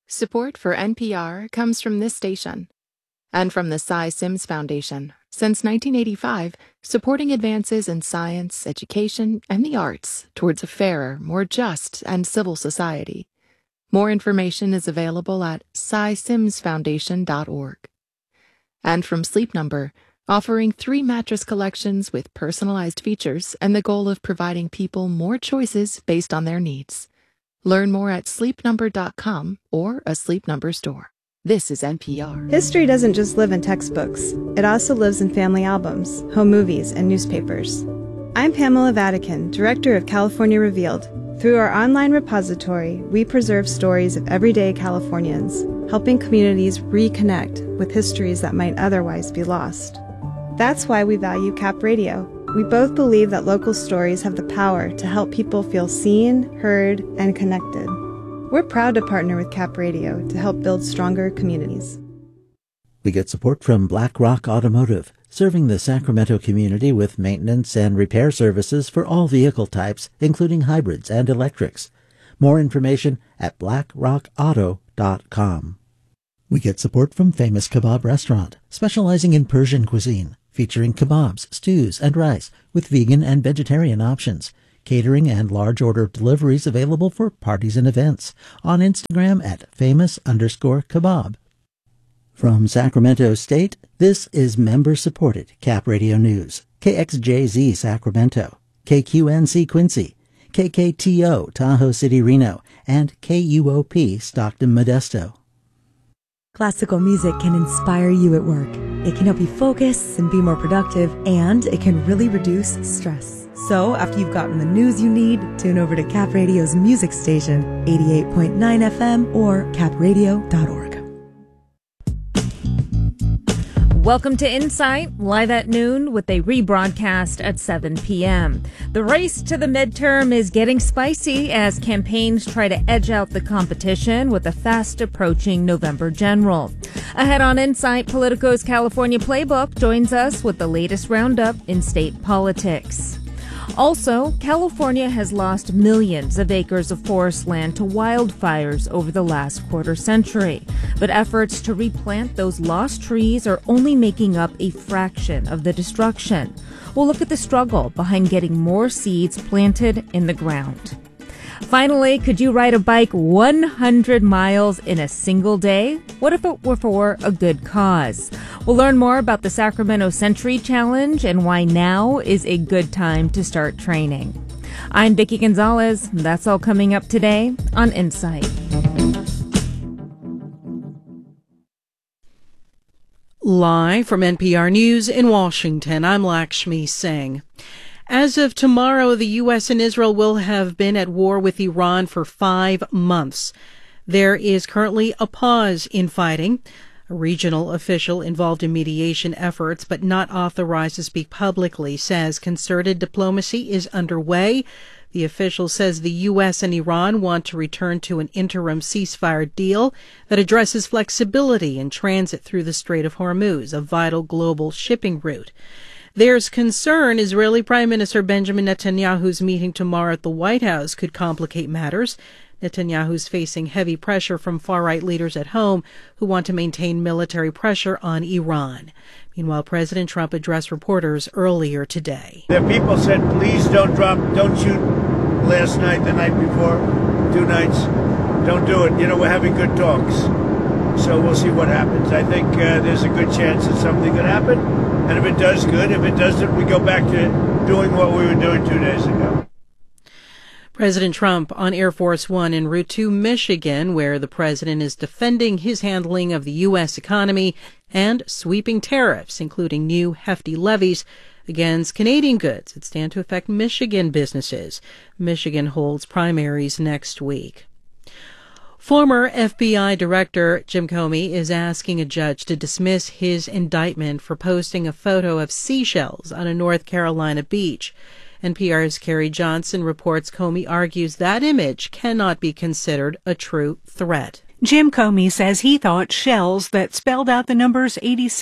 Support for NPR comes from this station and from the Cy Sims Foundation. Since 1985, supporting advances in science, education, and the arts towards a fairer, more just, and civil society. More information is available at cysimsfoundation.org. And from Sleep Number, offering 3 mattress collections with personalized features and the goal of providing people more choices based on their needs. Learn more at sleepnumber.com or a Sleep Number store. This is NPR. History doesn't just live in textbooks. It also lives in family albums, home movies, and newspapers. I'm Pamela Vatican, Director of California Revealed. Through our online repository, we preserve stories of everyday Californians, helping communities reconnect with histories that might otherwise be lost. That's why we value Cap Radio. We both believe that local stories have the power to help people feel seen, heard, and connected. We're proud to partner with Cap Radio to help build stronger communities. We get support from Black Rock Automotive, serving the Sacramento community with maintenance and repair services for all vehicle types, including hybrids and electrics. More information at blackrockauto.com. We get support from Famous Kebab Restaurant, specializing in Persian cuisine, featuring kebabs, stews, and rice with vegan and vegetarian options. Catering and large order deliveries available for parties and events. On Instagram at famous_kebab. From Sacramento State, this is member-supported Cap Radio News. KXJZ Sacramento, KQNC Quincy, KKTO Tahoe City Reno, and KUOP Stockton Modesto. Classical music can inspire you at work. It can help you focus and be more productive, and it can really reduce stress. So, after you've gotten the news you need, tune over to Cap Radio's music station, 88.9 FM or capradio.org. Welcome to Insight, live at noon with a rebroadcast at 7 p.m. The race to the midterm is getting spicy as campaigns try to edge out the competition with a fast-approaching November general. Ahead on Insight, Politico's California Playbook joins us with the latest roundup in state politics. Also, California has lost millions of acres of forest land to wildfires over the last quarter century. But efforts to replant those lost trees are only making up a fraction of the destruction. We'll look at the struggle behind getting more seeds planted in the ground. Finally, could you ride a bike 100 miles in a single day? What if it were for a good cause? We'll learn more about the Sacramento Century Challenge and why now is a good time to start training. I'm Vicki Gonzalez. That's all coming up today on Insight. Live from NPR News in Washington, I'm Lakshmi Singh. As of tomorrow, the U.S. and Israel will have been at war with Iran for 5 months. There is currently a pause in fighting. A regional official involved in mediation efforts but not authorized to speak publicly says concerted diplomacy is underway. The official says the U.S. and Iran want to return to an interim ceasefire deal that addresses flexibility in transit through the Strait of Hormuz, a vital global shipping route. There's concern Israeli Prime Minister Benjamin Netanyahu's meeting tomorrow at the White House could complicate matters. Netanyahu's facing heavy pressure from far-right leaders at home who want to maintain military pressure on Iran. Meanwhile, President Trump addressed reporters earlier today. The people said, please don't shoot last night, the night before, 2 nights. Don't do it. You know, we're having good talks. So we'll see what happens. I think there's a good chance that something could happen. And if it does, good. If it doesn't, we go back to doing what we were doing 2 days ago. President Trump on Air Force One en route to Michigan, where the president is defending his handling of the U.S. economy and sweeping tariffs, including new hefty levies against Canadian goods that stand to affect Michigan businesses. Michigan holds primaries next week. Former FBI Director Jim Comey is asking a judge to dismiss his indictment for posting a photo of seashells on a North Carolina beach. NPR's Carrie Johnson reports Comey argues that image cannot be considered a true threat. Jim Comey says he thought shells that spelled out the numbers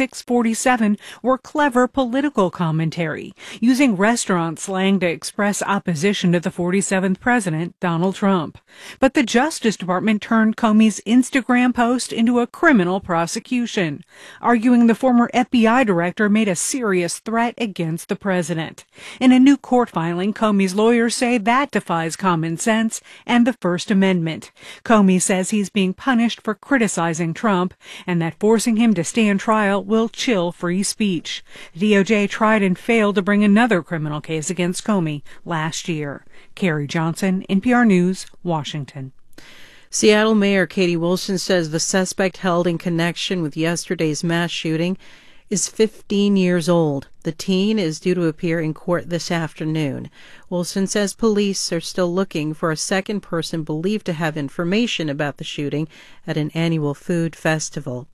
8647 were clever political commentary, using restaurant slang to express opposition to the 47th president, Donald Trump. But the Justice Department turned Comey's Instagram post into a criminal prosecution, arguing the former FBI director made a serious threat against the president. In a new court filing, Comey's lawyers say that defies common sense and the First Amendment. Comey says he's being punished for criticizing Trump and that forcing him to stand trial will chill free speech. The DOJ tried and failed to bring another criminal case against Comey last year. Carrie Johnson, NPR News, Washington. Seattle Mayor Katie Wilson says the suspect held in connection with yesterday's mass shooting is 15 years old. The teen is due to appear in court this afternoon. Wilson says police are still looking for a second person believed to have information about the shooting at an annual food festival.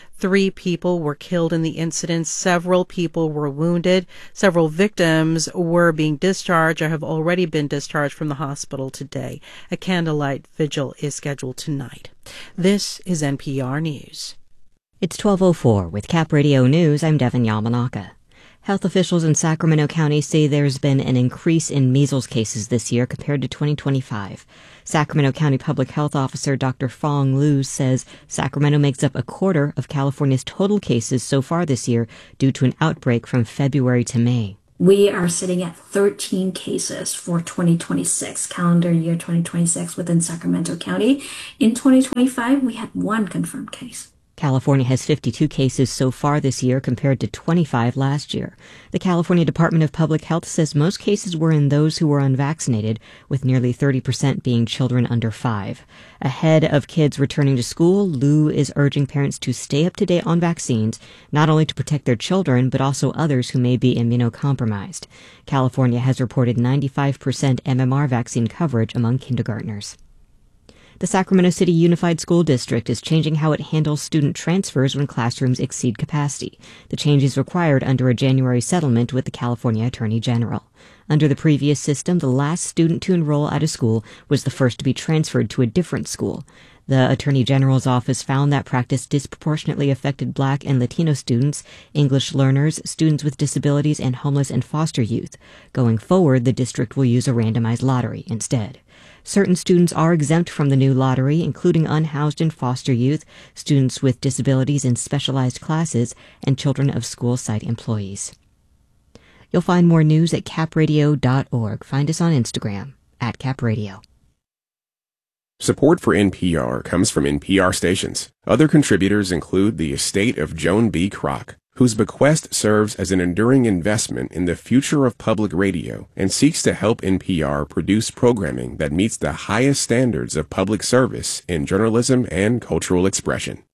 3 people were killed in the incident. Several people were wounded. Several victims were being discharged or have already been discharged from the hospital today. A candlelight vigil is scheduled tonight. This is NPR News. It's 12:04 with Cap Radio News. I'm Devin Yamanaka. Health officials in Sacramento County say there's been an increase in measles cases this year compared to 2025. Sacramento County Public Health Officer Dr. Fong Lu says Sacramento makes up a quarter of California's total cases so far this year due to an outbreak from February to May. We are sitting at 13 cases for 2026, calendar year 2026 within Sacramento County. In 2025, we had 1 confirmed case. California has 52 cases so far this year compared to 25 last year. The California Department of Public Health says most cases were in those who were unvaccinated, with nearly 30% being children under 5. Ahead of kids returning to school, Lou is urging parents to stay up to date on vaccines, not only to protect their children, but also others who may be immunocompromised. California has reported 95% MMR vaccine coverage among kindergartners. The Sacramento City Unified School District is changing how it handles student transfers when classrooms exceed capacity. The change is required under a January settlement with the California Attorney General. Under the previous system, the last student to enroll at a school was the first to be transferred to a different school. The Attorney General's office found that practice disproportionately affected Black and Latino students, English learners, students with disabilities, and homeless and foster youth. Going forward, the district will use a randomized lottery instead. Certain students are exempt from the new lottery, including unhoused and foster youth, students with disabilities in specialized classes, and children of school site employees. You'll find more news at capradio.org. Find us on Instagram @capradio. Support for NPR comes from NPR stations. Other contributors include the estate of Joan B. Kroc, whose bequest serves as an enduring investment in the future of public radio and seeks to help NPR produce programming that meets the highest standards of public service in journalism and cultural expression.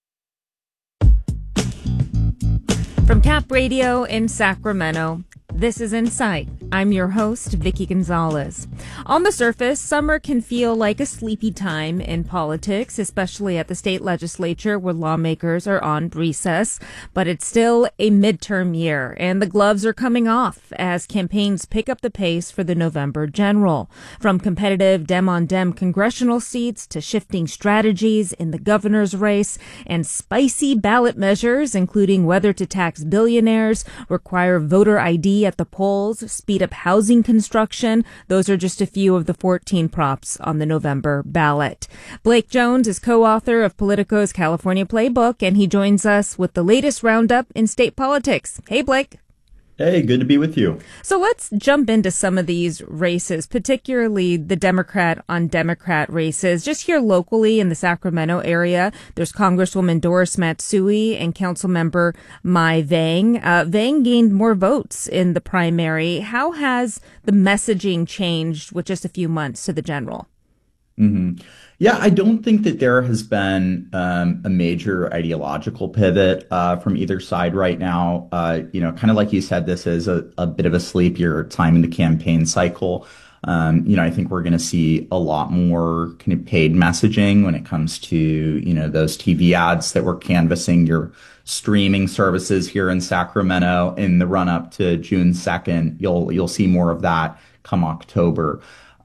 From Cap Radio in Sacramento, this is Insight. I'm your host, Vicki Gonzalez. On the surface, summer can feel like a sleepy time in politics, especially at the state legislature where lawmakers are on recess. But it's still a midterm year, and the gloves are coming off as campaigns pick up the pace for the November general. From competitive Dem-on-Dem congressional seats to shifting strategies in the governor's race and spicy ballot measures, including whether to tax billionaires, require voter ID at the polls, speed up housing construction. Those are just a few of the 14 props on the November ballot. Blake Jones is co-author of Politico's California Playbook, and he joins us with the latest roundup in state politics. Hey, Blake. Hey, good to be with you. So let's jump into some of these races, particularly the Democrat-on-Democrat races. Just here locally in the Sacramento area, there's Congresswoman Doris Matsui and Councilmember Mai Vang. Vang gained more votes in the primary. How has the messaging changed with just a few months to the general? Yeah, I don't think that there has been a major ideological pivot from either side right now. Kind of like you said, this is a bit of a sleepier time in the campaign cycle. I think we're going to see a lot more kind of paid messaging when it comes to, those TV ads that we're canvassing your streaming services here in Sacramento in the run up to June 2nd. You'll see more of that come October.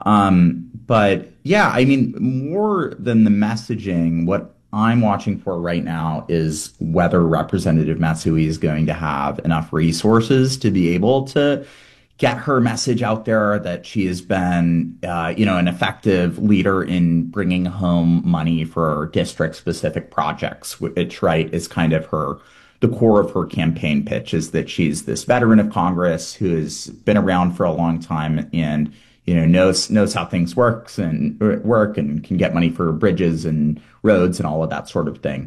But yeah, I mean, more than the messaging, what I'm watching for right now is whether Representative Matsui is going to have enough resources to be able to get her message out there that she has been, an effective leader in bringing home money for district-specific projects, which, right, is kind of the core of her campaign pitch, is that she's this veteran of Congress who has been around for a long time and, knows how things work and can get money for bridges and roads and all of that sort of thing.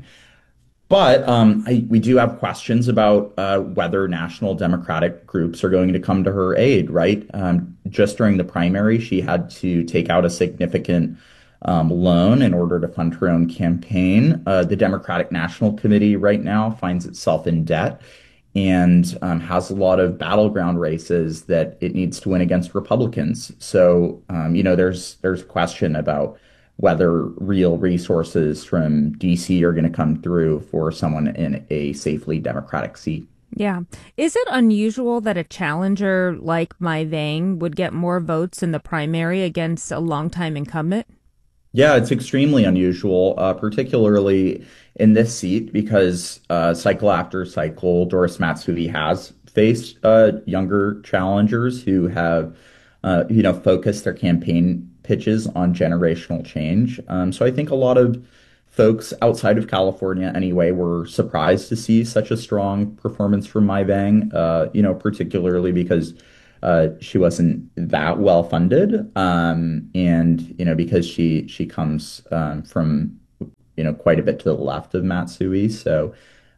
But we do have questions about whether national Democratic groups are going to come to her aid, right? Just during the primary, she had to take out a significant loan in order to fund her own campaign. The Democratic National Committee right now finds itself in debt and has a lot of battleground races that it needs to win against Republicans. So, there's a question about whether real resources from DC are going to come through for someone in a safely Democratic seat. Yeah. Is it unusual that a challenger like Mai Vang would get more votes in the primary against a longtime incumbent? Yeah, it's extremely unusual, particularly in this seat, because cycle after cycle, Doris Matsui has faced younger challengers who have, focused their campaign pitches on generational change. So I think a lot of folks outside of California anyway were surprised to see such a strong performance from Mai Vang, particularly because she wasn't that well funded. And, because she comes from, quite a bit to the left of Matsui. So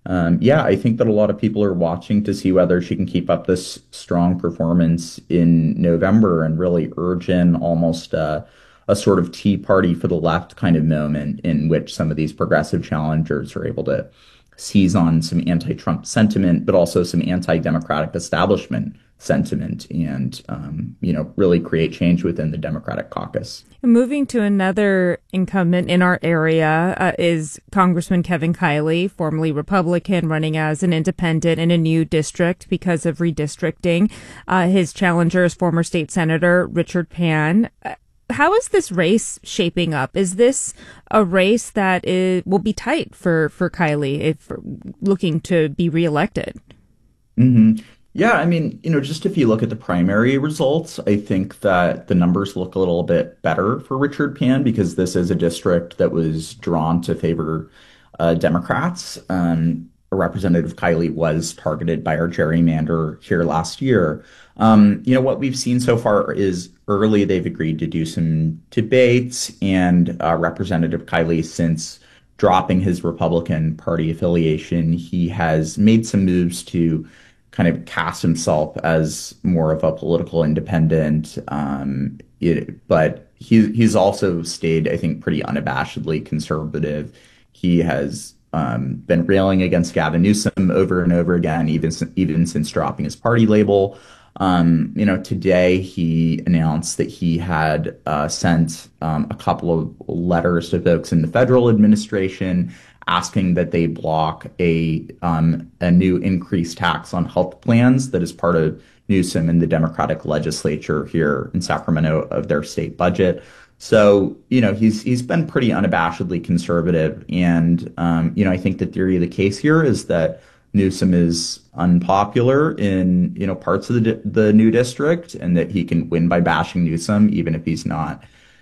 I think that a lot of people are watching to see whether she can keep up this strong performance in November and really urge in almost a sort of Tea Party for the left kind of moment in which some of these progressive challengers are able to seize on some anti-Trump sentiment, but also some anti-democratic establishment sentiment and, really create change within the Democratic caucus. Moving to another incumbent in our area is Congressman Kevin Kiley, formerly Republican, running as an independent in a new district because of redistricting. His challenger is former state senator Richard Pan. How is this race shaping up? Is this a race that will be tight for Kiley if looking to be reelected? Mm-hmm. Yeah, I mean, just if you look at the primary results, I think that the numbers look a little bit better for Richard Pan because this is a district that was drawn to favor Democrats. Representative Kiley was targeted by our gerrymander here last year. What we've seen so far is early they've agreed to do some debates, and Representative Kiley, since dropping his Republican Party affiliation, he has made some moves to kind of cast himself as more of a political independent. But he's also stayed, I think, pretty unabashedly conservative. He has been railing against Gavin Newsom over and over again, even since dropping his party label. Today he announced that he had sent a couple of letters to folks in the federal administration asking that they block a new increased tax on health plans that is part of Newsom and the Democratic legislature here in Sacramento of their state budget. So, he's been pretty unabashedly conservative. And, I think the theory of the case here is that Newsom is unpopular in, parts of the new district, and that he can win by bashing Newsom, even if he's not,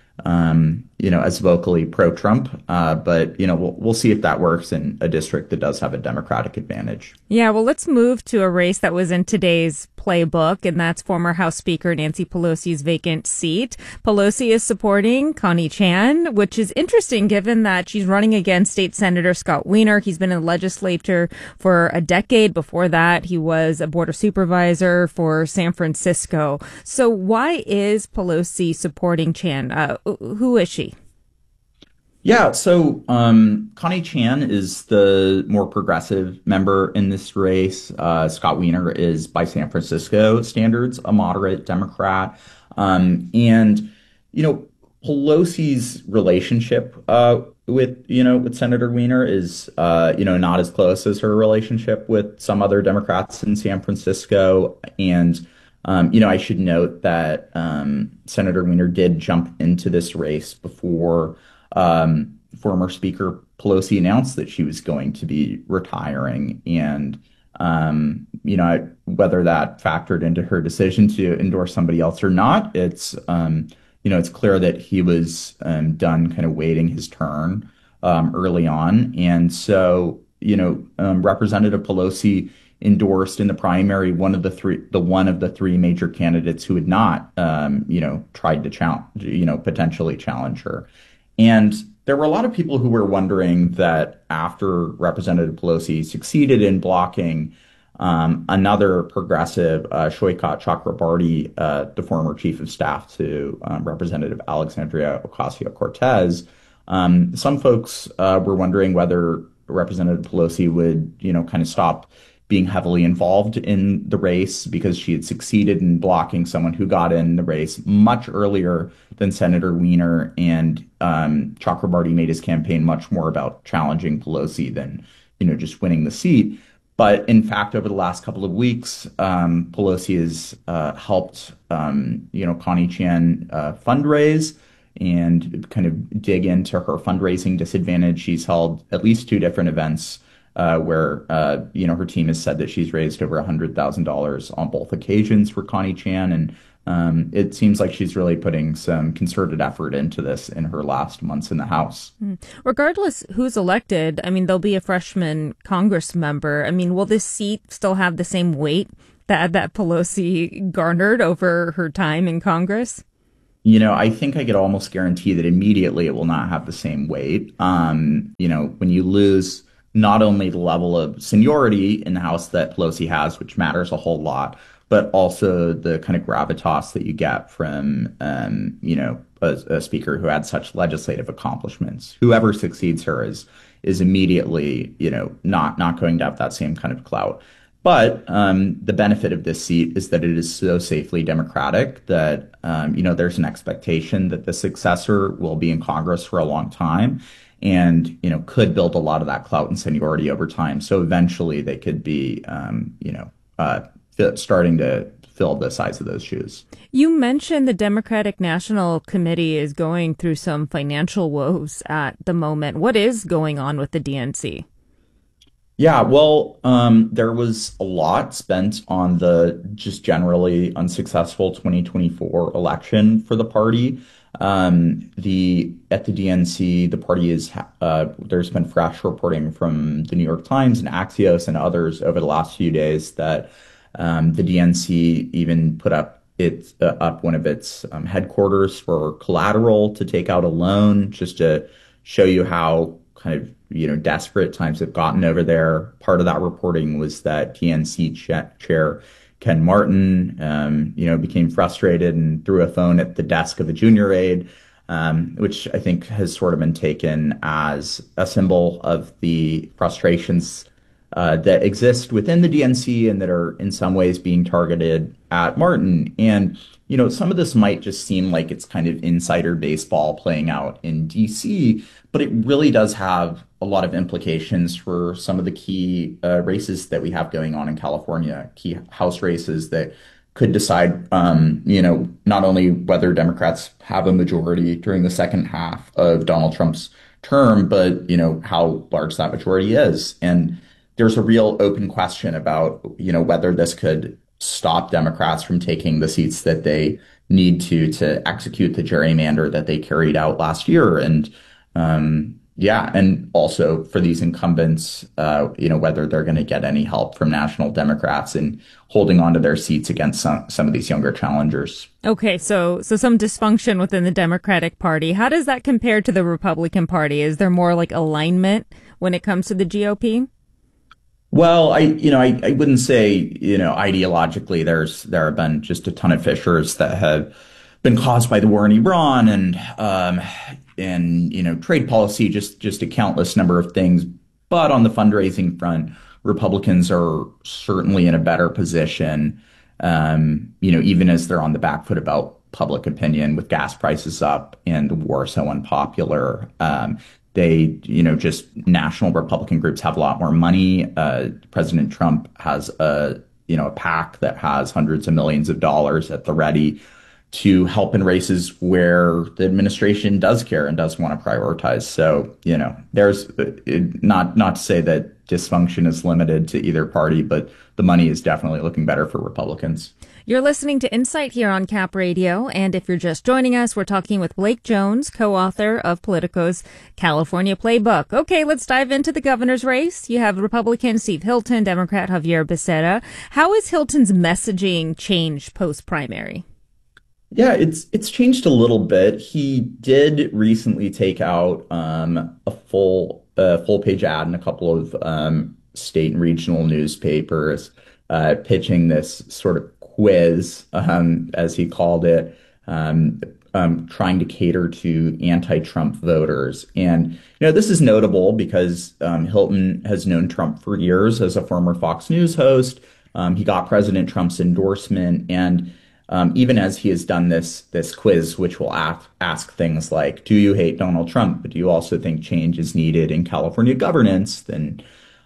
as vocally pro-Trump. But, we'll see if that works in a district that does have a Democratic advantage. Yeah, well, let's move to a race that was in today's playbook, and that's former House Speaker Nancy Pelosi's vacant seat. Pelosi is supporting Connie Chan, which is interesting given that she's running against State Senator Scott Wiener. He's been in the legislature for a decade. Before that, he was a board of supervisor for San Francisco. So why is Pelosi supporting Chan? Who is she? Yeah, so Connie Chan is the more progressive member in this race. Scott Wiener is, by San Francisco standards, a moderate Democrat. And Pelosi's relationship with Senator Wiener is not as close as her relationship with some other Democrats in San Francisco. And I should note that Senator Weiner did jump into this race before former Speaker Pelosi announced that she was going to be retiring. And, whether that factored into her decision to endorse somebody else or not, it's clear that he was done kind of waiting his turn early on. And so, Representative Pelosi endorsed in the primary one of the three major candidates who had not, tried to potentially challenge her. And there were a lot of people who were wondering that after Representative Pelosi succeeded in blocking another progressive, Shoykat Chakrabarty, the former chief of staff to Representative Alexandria Ocasio-Cortez, some folks were wondering whether Representative Pelosi would, kind of stop being heavily involved in the race because she had succeeded in blocking someone who got in the race much earlier than Senator Weiner. And Chakrabarty made his campaign much more about challenging Pelosi than, just winning the seat. But in fact, over the last couple of weeks, Pelosi has helped, Connie Chan fundraise and kind of dig into her fundraising disadvantage. She's held at least 2 different events where, her team has said that she's raised over $100,000 on both occasions for Connie Chan. And it seems like she's really putting some concerted effort into this in her last months in the House. Regardless who's elected, there'll be a freshman Congress member. Will this seat still have the same weight that Pelosi garnered over her time in Congress? I think I could almost guarantee that immediately it will not have the same weight. When you lose not only the level of seniority in the House that Pelosi has, which matters a whole lot, but also the kind of gravitas that you get from, a speaker who had such legislative accomplishments. Whoever succeeds her is immediately, not going to have that same kind of clout. But the benefit of this seat is that it is so safely Democratic that, there's an expectation that the successor will be in Congress for a long time and, could build a lot of that clout and seniority over time. So eventually they could be, starting to fill the size of those shoes. You mentioned the Democratic National Committee is going through some financial woes at the moment. What is going on with the DNC? Yeah, well, there was a lot spent on the just generally unsuccessful 2024 election for the party. At the DNC, the party is there's been fresh reporting from the New York Times and Axios and others over the last few days that the DNC even put up one of its headquarters for collateral to take out a loan, just to show you how kind of desperate times have gotten over there. Part of that reporting was that DNC chair Ken Martin, became frustrated and threw a phone at the desk of a junior aide, which I think has sort of been taken as a symbol of the frustrations that exist within the DNC and that are in some ways being targeted at Martin. And, some of this might just seem like it's kind of insider baseball playing out in DC, but it really does have a lot of implications for some of the key races that we have going on in California, key House races that could decide, not only whether Democrats have a majority during the second half of Donald Trump's term, but, how large that majority is. And there's a real open question about, whether this could stop Democrats from taking the seats that they need to execute the gerrymander that they carried out last year. And and also for these incumbents, whether they're going to get any help from national Democrats in holding on to their seats against some of these younger challengers. Okay, so some dysfunction within the Democratic Party. How does that compare to the Republican Party? Is there more like alignment when it comes to the GOP? Well, I wouldn't say, ideologically there have been just a ton of fissures that have been caused by the war in Iran and trade policy, just a countless number of things. But on the fundraising front, Republicans are certainly in a better position, even as they're on the back foot about public opinion with gas prices up and the war so unpopular. Just national Republican groups have a lot more money. President Trump has a a PAC that has hundreds of millions of dollars at the ready to help in races where the administration does care and does want to prioritize. So, there's not to say that dysfunction is limited to either party, but the money is definitely looking better for Republicans. You're listening to Insight here on Cap Radio, and if you're just joining us, we're talking with Blake Jones, co-author of Politico's California Playbook. Okay, let's dive into the governor's race. You have Republican Steve Hilton, Democrat Javier Becerra. How has Hilton's messaging changed post-primary? Yeah, it's changed a little bit. He did recently take out a full page ad in a couple of state and regional newspapers, pitching this sort of quiz, as he called it, trying to cater to anti-Trump voters. And, this is notable because Hilton has known Trump for years as a former Fox News host. He got President Trump's endorsement. And even as he has done this quiz, which will ask things like, do you hate Donald Trump? But do you also think change is needed in California governance? Then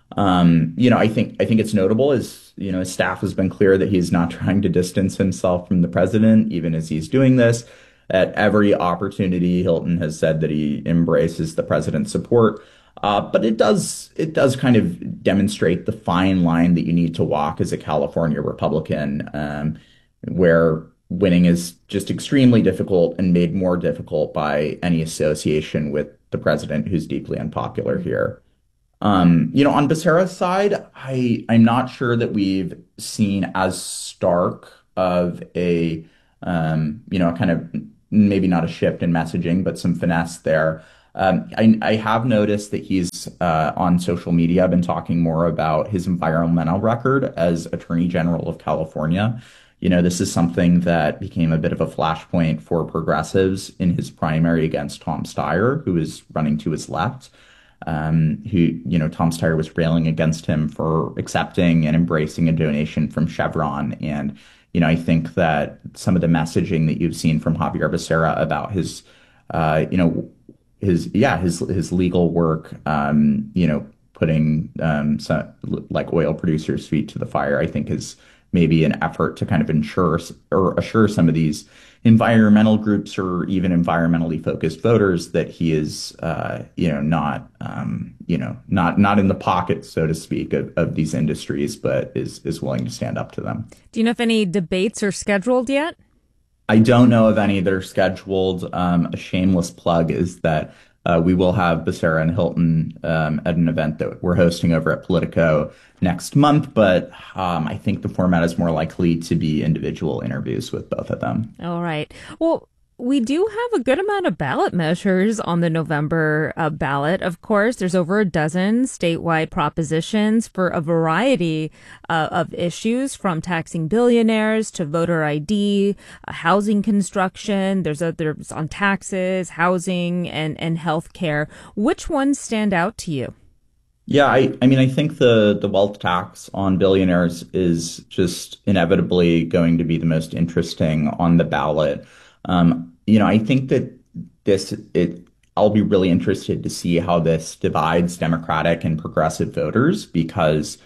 I think it's notable as, his staff has been clear that he's not trying to distance himself from the president, even as he's doing this. At every opportunity, Hilton has said that he embraces the president's support. But it does kind of demonstrate the fine line that you need to walk as a California Republican, where winning is just extremely difficult and made more difficult by any association with the president, who's deeply unpopular here. On Becerra's side, I'm not sure that we've seen as stark of a, kind of maybe not a shift in messaging, but some finesse there. I have noticed that he's on social media been talking more about his environmental record as Attorney General of California. This is something that became a bit of a flashpoint for progressives in his primary against Tom Steyer, who is running to his left. Tom Steyer was railing against him for accepting and embracing a donation from Chevron. And, I think that some of the messaging that you've seen from Javier Becerra about his legal work, putting some, like oil producers' feet to the fire, I think is maybe an effort to kind of assure some of these environmental groups or even environmentally focused voters that he is, not in the pocket, so to speak, of these industries, but is willing to stand up to them. Do you know if any debates are scheduled yet? I don't know of any that are scheduled. A shameless plug is that we will have Becerra and Hilton at an event that we're hosting over at Politico next month, but I think the format is more likely to be individual interviews with both of them. All right. Well, we do have a good amount of ballot measures on the November ballot. Of course, there's over a dozen statewide propositions for a variety of issues, from taxing billionaires to voter ID, housing construction. There's on taxes, housing, and health care. Which ones stand out to you? Yeah, I mean, I think the wealth tax on billionaires is just inevitably going to be the most interesting on the ballot. I think that I'll be really interested to see how this divides Democratic and progressive voters because,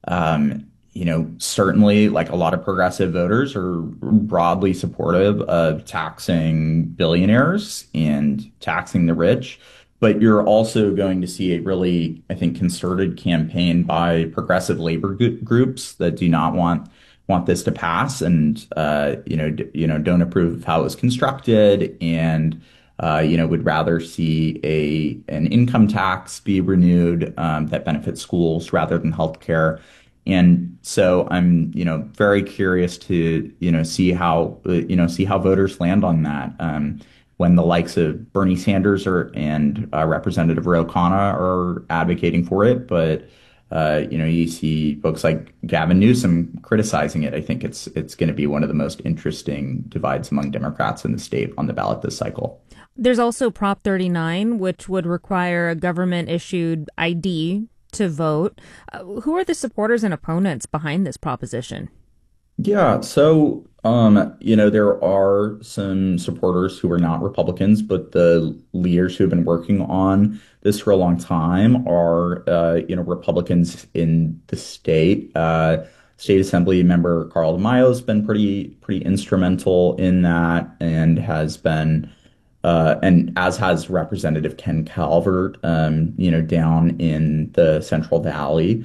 certainly like a lot of progressive voters are broadly supportive of taxing billionaires and taxing the rich. But you're also going to see a really, I think, concerted campaign by progressive labor groups that do not want this to pass and, don't approve of how it was constructed and, would rather see an income tax be renewed that benefits schools rather than healthcare. And so I'm, very curious to, see how voters land on that. When the likes of Bernie Sanders and Representative Ro Khanna are advocating for it, but you see folks like Gavin Newsom criticizing it. I think it's going to be one of the most interesting divides among Democrats in the state on the ballot this cycle. There's also Prop 39, which would require a government-issued ID to vote. Who are the supporters and opponents behind this proposition? Yeah, so, there are some supporters who are not Republicans, but the leaders who have been working on this for a long time are, Republicans in the state. State Assembly member Carl DeMaio has been pretty instrumental in that, and has been, and as has Representative Ken Calvert, down in the Central Valley.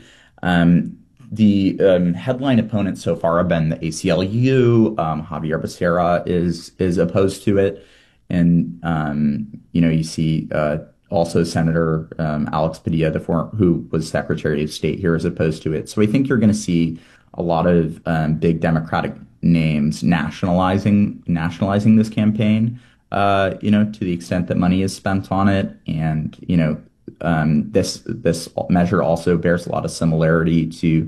The headline opponents so far have been the ACLU. Javier Becerra is opposed to it, and you see also Senator Alex Padilla, who was Secretary of State here, is opposed to it. So I think you're going to see a lot of big Democratic names nationalizing this campaign. To the extent that money is spent on it, and this measure also bears a lot of similarity to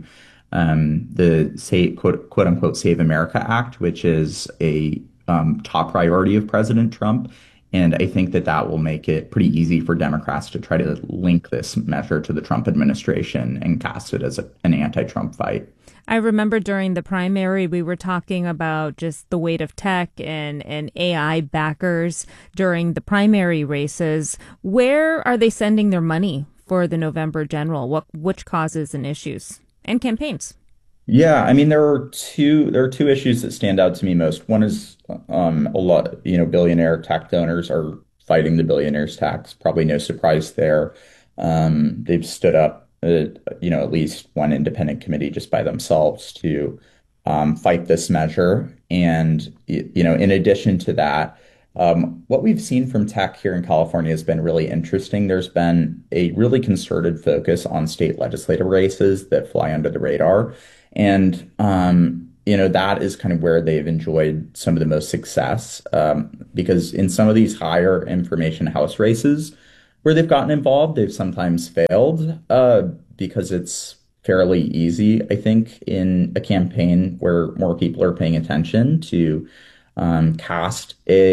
the quote unquote Save America Act, which is a top priority of President Trump. And I think that will make it pretty easy for Democrats to try to link this measure to the Trump administration and cast it as an anti-Trump fight. I remember during the primary, we were talking about just the weight of tech and AI backers during the primary races. Where are they sending their money for the November general? Which causes and issues and campaigns? Yeah, I mean, there are two issues that stand out to me most. One is a lot, billionaire tech donors are fighting the billionaires tax. Probably no surprise there. They've stood up at least one independent committee just by themselves to fight this measure. And, in addition to that, what we've seen from tech here in California has been really interesting. There's been a really concerted focus on state legislative races that fly under the radar. And, that is kind of where they've enjoyed some of the most success, because in some of these higher information House races, where they've gotten involved, they've sometimes failed because it's fairly easy, I think, in a campaign where more people are paying attention to cast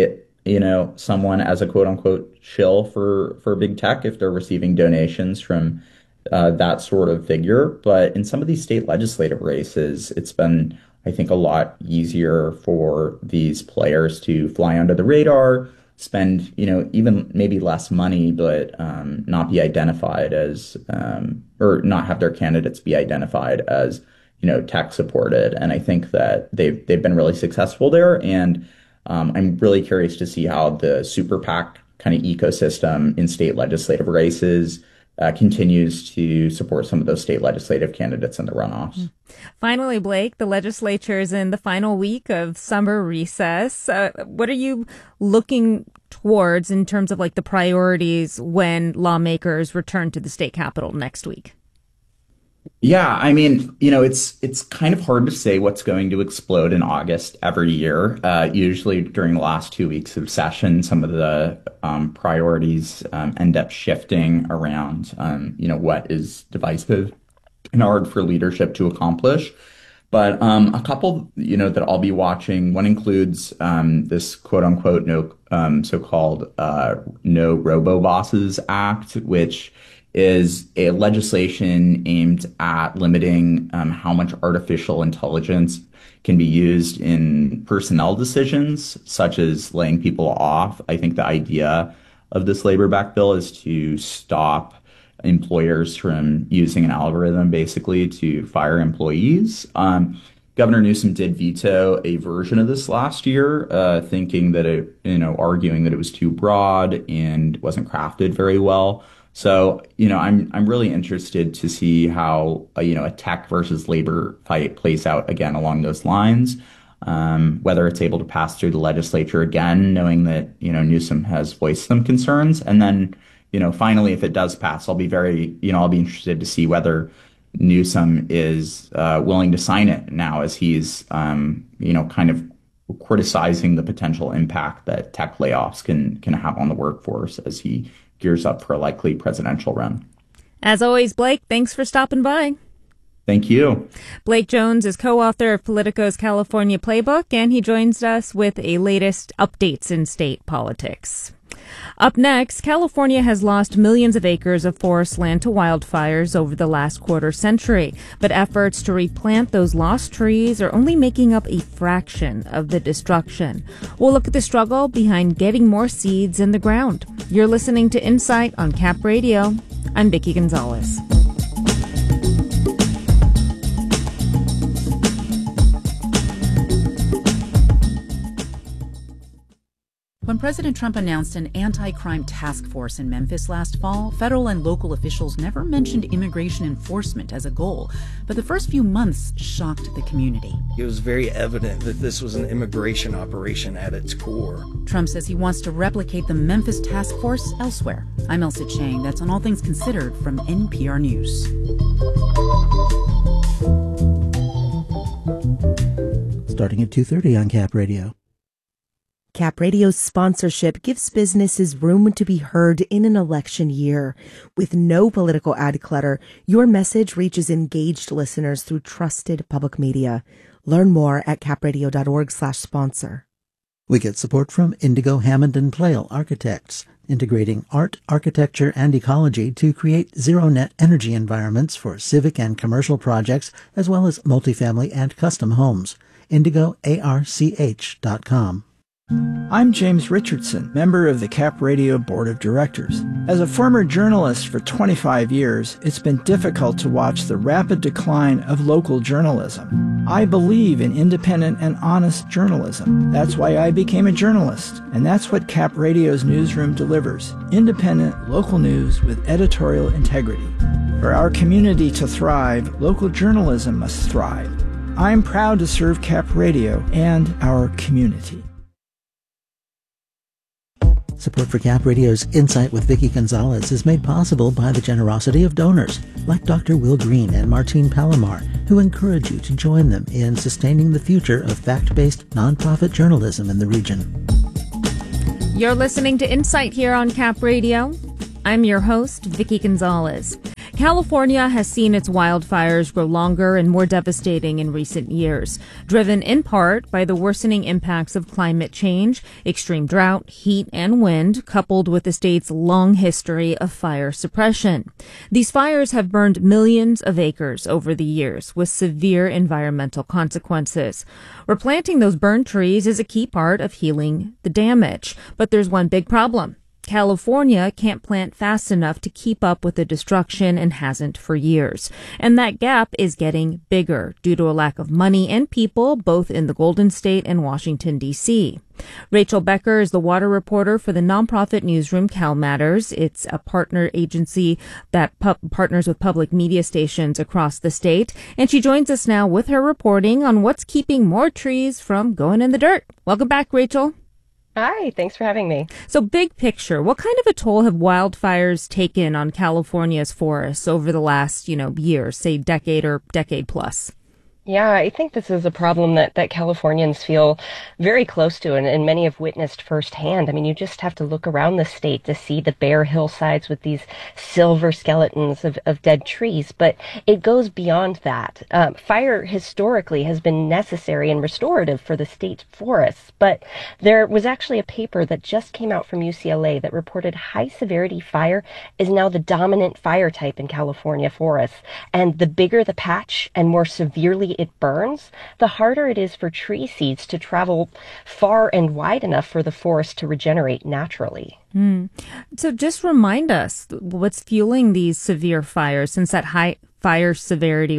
someone as a quote unquote shill for big tech if they're receiving donations from that sort of figure. But in some of these state legislative races, it's been, I think, a lot easier for these players to fly under the radar, spend, even maybe less money, but not be identified as, or not have their candidates be identified as, tech supported. And I think that they've been really successful there. And I'm really curious to see how the super PAC kind of ecosystem in state legislative races continues to support some of those state legislative candidates in the runoffs. Finally, Blake, the legislature is in the final week of summer recess. What are you looking towards in terms of the priorities when lawmakers return to the state capitol next week? Yeah, I mean, it's kind of hard to say what's going to explode in August every year. Usually during the last 2 weeks of session, some of the priorities end up shifting around, what is divisive and hard for leadership to accomplish. But a couple, that I'll be watching, one includes this quote unquote so-called No Robo-Bosses Act, which is a legislation aimed at limiting how much artificial intelligence can be used in personnel decisions, such as laying people off. I think the idea of this labor back bill is to stop employers from using an algorithm basically to fire employees. Governor Newsom did veto a version of this last year, thinking that arguing that it was too broad and wasn't crafted very well. So, I'm really interested to see how, a tech versus labor fight plays out again along those lines, whether it's able to pass through the legislature again, knowing that, Newsom has voiced some concerns. And then, finally, if it does pass, I'll be interested to see whether Newsom is willing to sign it now as he's, kind of criticizing the potential impact that tech layoffs can have on the workforce as he gears up for a likely presidential run. As always, Blake, thanks for stopping by. Thank you. Blake Jones is co-author of Politico's California Playbook, and he joins us with a latest updates in state politics. Up next, California has lost millions of acres of forest land to wildfires over the last quarter century, but efforts to replant those lost trees are only making up a fraction of the destruction. We'll look at the struggle behind getting more seeds in the ground. You're listening to Insight on Cap Radio. I'm Vicki Gonzalez. When President Trump announced an anti-crime task force in Memphis last fall, federal and local officials never mentioned immigration enforcement as a goal, but the first few months shocked the community. It was very evident that this was an immigration operation at its core. Trump says he wants to replicate the Memphis task force elsewhere. I'm Elsa Chang. That's on All Things Considered from NPR News. Starting at 2:30 on Cap Radio. Cap Radio's sponsorship gives businesses room to be heard in an election year. With no political ad clutter, your message reaches engaged listeners through trusted public media. Learn more at capradio.org/sponsor. We get support from Indigo Hammond and Plale Architects, integrating art, architecture, and ecology to create zero-net energy environments for civic and commercial projects, as well as multifamily and custom homes. IndigoARCH.com. I'm James Richardson, member of the Cap Radio Board of Directors. As a former journalist for 25 years, it's been difficult to watch the rapid decline of local journalism. I believe in independent and honest journalism. That's why I became a journalist, and that's what Cap Radio's newsroom delivers: independent, local news with editorial integrity. For our community to thrive, local journalism must thrive. I'm proud to serve Cap Radio and our community. Support for Cap Radio's Insight with Vicki Gonzalez is made possible by the generosity of donors like Dr. Will Green and Martine Palomar, who encourage you to join them in sustaining the future of fact-based nonprofit journalism in the region. You're listening to Insight here on Cap Radio. I'm your host, Vicki Gonzalez. California has seen its wildfires grow longer and more devastating in recent years, driven in part by the worsening impacts of climate change, extreme drought, heat, and wind, coupled with the state's long history of fire suppression. These fires have burned millions of acres over the years, with severe environmental consequences. Replanting those burned trees is a key part of healing the damage, but there's one big problem. California can't plant fast enough to keep up with the destruction and hasn't for years. And that gap is getting bigger due to a lack of money and people, both in the Golden State and Washington, D.C. Rachel Becker is the water reporter for the nonprofit newsroom CalMatters. It's a partner agency that partners with public media stations across the state. And she joins us now with her reporting on what's keeping more trees from going in the dirt. Welcome back, Rachel. Hi, thanks for having me. So big picture, what kind of a toll have wildfires taken on California's forests over the last, year, say decade or decade plus? Yeah, I think this is a problem that Californians feel very close to and many have witnessed firsthand. I mean, you just have to look around the state to see the bare hillsides with these silver skeletons of dead trees. But it goes beyond that. Fire historically has been necessary and restorative for the state's forests. But there was actually a paper that just came out from UCLA that reported high severity fire is now the dominant fire type in California forests. And the bigger the patch and more severely it burns, the harder it is for tree seeds to travel far and wide enough for the forest to regenerate naturally. So just remind us what's fueling these severe fires, since that fire severity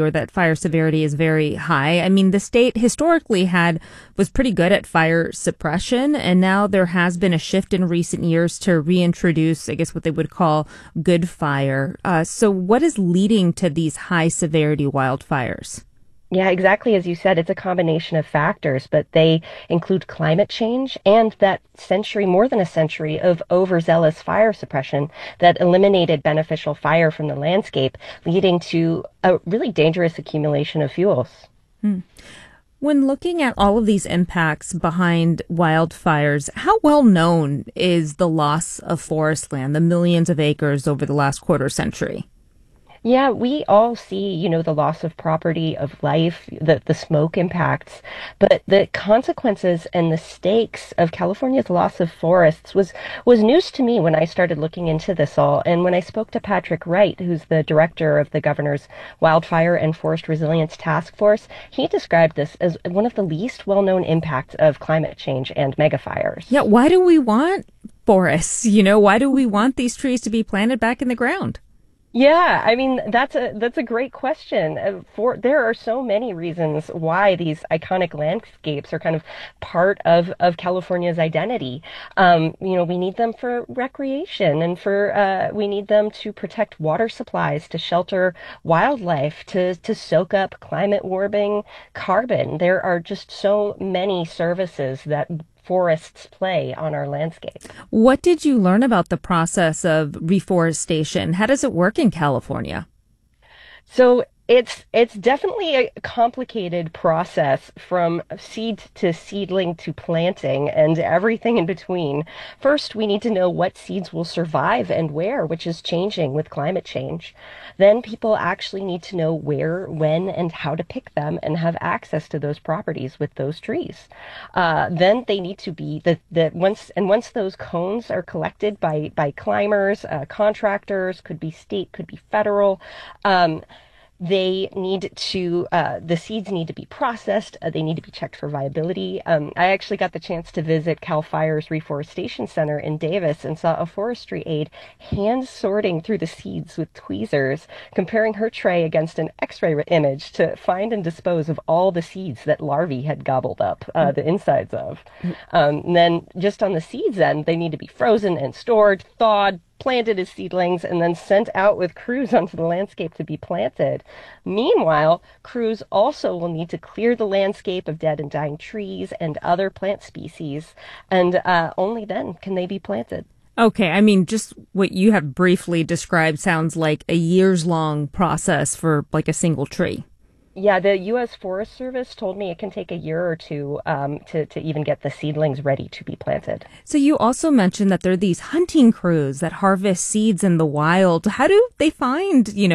is very high. I mean, the state historically was pretty good at fire suppression, and now there has been a shift in recent years to reintroduce, I guess, what they would call good fire. So what is leading to these high severity wildfires? Yeah, exactly as you said, it's a combination of factors, but they include climate change and that more than a century of overzealous fire suppression that eliminated beneficial fire from the landscape, leading to a really dangerous accumulation of fuels. When looking at all of these impacts behind wildfires, how well known is the loss of forest land, the millions of acres over the last quarter century? Yeah, we all see, the loss of property, of life, the smoke impacts, but the consequences and the stakes of California's loss of forests was news to me when I started looking into this all. And when I spoke to Patrick Wright, who's the director of the governor's Wildfire and Forest Resilience Task Force, he described this as one of the least well-known impacts of climate change and megafires. Yeah, why do we want forests? Why do we want these trees to be planted back in the ground? Yeah, I mean that's a great question. There are so many reasons why these iconic landscapes are kind of part of California's identity. We need them for recreation and for we need them to protect water supplies, to shelter wildlife, to soak up climate warming carbon. There are just so many services that forests play on our landscape. What did you learn about the process of reforestation? How does it work in California? So it's definitely a complicated process from seed to seedling to planting and everything in between. First, we need to know what seeds will survive and where, which is changing with climate change. Then people actually need to know where, when, and how to pick them and have access to those properties with those trees. Then they need to be once those cones are collected by climbers, contractors, could be state, could be federal. The seeds need to be processed. They need to be checked for viability. I actually got the chance to visit CAL FIRE's Reforestation Center in Davis and saw a forestry aide hand sorting through the seeds with tweezers, comparing her tray against an X-ray image to find and dispose of all the seeds that larvae had gobbled up the insides of. And then just on the seeds end, they need to be frozen and stored, thawed, planted as seedlings, and then sent out with crews onto the landscape to be planted. Meanwhile, crews also will need to clear the landscape of dead and dying trees and other plant species, and only then can they be planted. Okay, I mean, just what you have briefly described sounds like a years-long process for like a single tree. Yeah, the U.S. Forest Service told me it can take a year or two to even get the seedlings ready to be planted. So you also mentioned that there are these hunting crews that harvest seeds in the wild. How do they find,